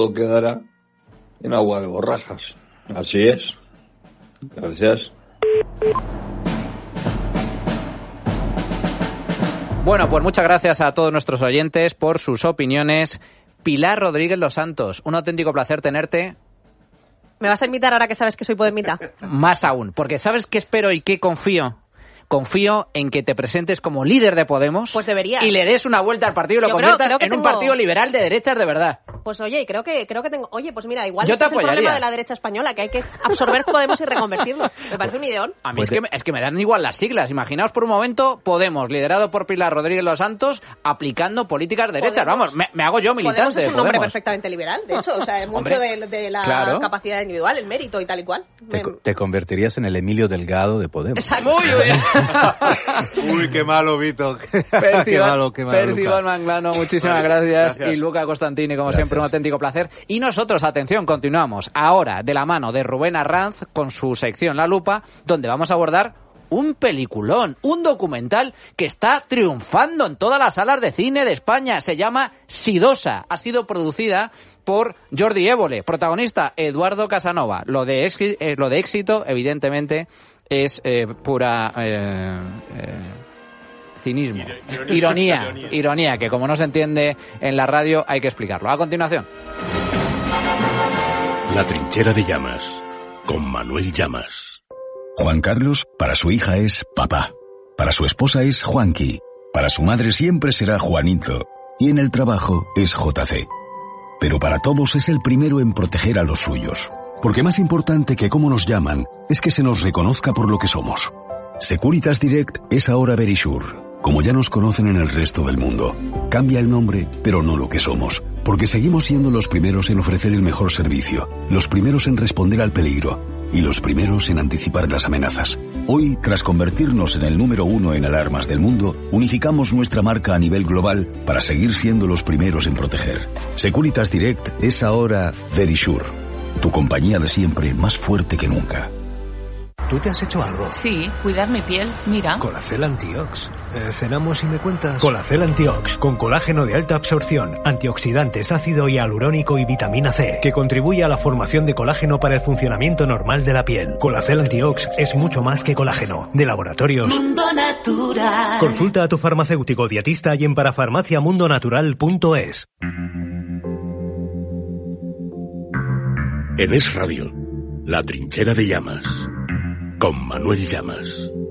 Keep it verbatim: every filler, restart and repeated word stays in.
todo quedará en agua de borrajas. Así es. Gracias. Bueno, pues muchas gracias a todos nuestros oyentes por sus opiniones. Pilar Rodríguez Los Santos, un auténtico placer tenerte. ¿Me vas a invitar ahora que sabes que soy Podemita? Más aún, porque ¿sabes qué espero y qué confío? Confío en que te presentes como líder de Podemos. Pues deberías. Y le des una vuelta al partido y lo Yo creo- conviertas creo que en un tengo- partido liberal de derechas de verdad. Pues oye, creo que creo que tengo... Oye, pues mira, igual Yo este te es el problema apoyaría. de la derecha española, que hay que absorber Podemos y reconvertirlo. Me parece un ideón. A mí Pues es, que, me- es que me dan igual las siglas. Imaginaos por un momento Podemos, liderado por Pilar Rodríguez Los Santos, aplicando políticas de derechas. Podemos- Vamos, me, me hago yo militante Podemos es de un nombre Podemos. perfectamente liberal, de hecho. O sea, es mucho Hombre, de, de la claro. capacidad individual, el mérito y tal y cual. Te, Me- te convertirías en el Emilio Delgado de Podemos. Exacto. Uy, uy. Uy, qué malo, Vito. qué Percival, malo, qué malo, Percival Luca. Manglano, muchísimas Vale, gracias. gracias. Y Luca Costantini, como Gracias. siempre, un auténtico placer. Y nosotros, atención, continuamos ahora de la mano de Rubén Arranz con su sección La Lupa, donde vamos a abordar un peliculón, un documental que está triunfando en todas las salas de cine de España. Se llama Sidosa. Ha sido producida por Jordi Évole, protagonista Eduardo Casanova. Lo de, exi- eh, lo de éxito, evidentemente, es eh, pura... eh, eh, cinismo, Ironía. ironía, Ironía. ironía, que como no se entiende en la radio hay que explicarlo. A continuación. La trinchera de Llamas, con Manuel Llamas. Juan Carlos, para su hija es papá. Para su esposa es Juanqui. Para su madre siempre será Juanito. Y en el trabajo es J C. Pero para todos es el primero en proteger a los suyos. Porque más importante que cómo nos llaman es que se nos reconozca por lo que somos. Securitas Direct es ahora Verisure, como ya nos conocen en el resto del mundo. Cambia el nombre, pero no lo que somos, porque seguimos siendo los primeros en ofrecer el mejor servicio, los primeros en responder al peligro y los primeros en anticipar las amenazas. Hoy, tras convertirnos en el número uno en alarmas del mundo, unificamos nuestra marca a nivel global para seguir siendo los primeros en proteger. Securitas Direct es ahora Verisure, tu compañía de siempre más fuerte que nunca. ¿Tú te has hecho algo? Sí, cuidar mi piel, mira. Colacel Antiox. Eh, cenamos y me cuentas. Colacel Antiox, con colágeno de alta absorción, antioxidantes, ácido hialurónico y vitamina C, que contribuye a la formación de colágeno para el funcionamiento normal de la piel. Colacel Antiox es mucho más que colágeno. De laboratorios Mundo Natural. Consulta a tu farmacéutico dietista y en parafarmaciamundonatural punto es. En Es Radio, La trinchera de Llamas, con Manuel Llamas.